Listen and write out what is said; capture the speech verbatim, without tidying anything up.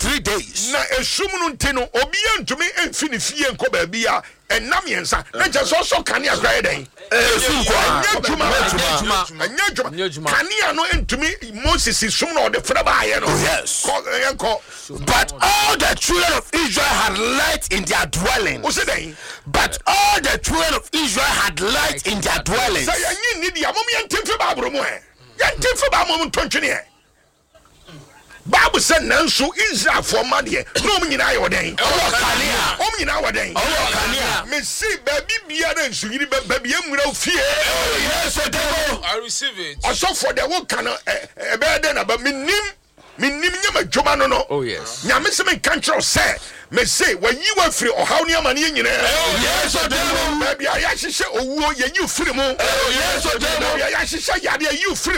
three days. Na esum no ntino obi antumi emfi ne fie enko ba bia enam yensa na je so so kane akra den Esum kwa anya juma anya juma kane no entumi Moses sum no de fraba aye no. Yes. Enko But all the children of Israel had light in their dwellings. o se den But all the children of Israel had light in their dwellings. say anyi ni dia mom yentemfe ba abro mu e yentemfe ba mom tontwene e Bible said nanso Israel for made no om nyina ayo den om nyina ayo den me see baby bia na nsuyiri baby emura fie Yes, I receive it. also for the one can e be den na ba minim minim nyama djoma no no. Oh yes. Nyame se me kan kire say me say when you were free ohaw ne amane nyina yes, baby aya hihye owuo ye you free mu yes, baby aya hihye yade you free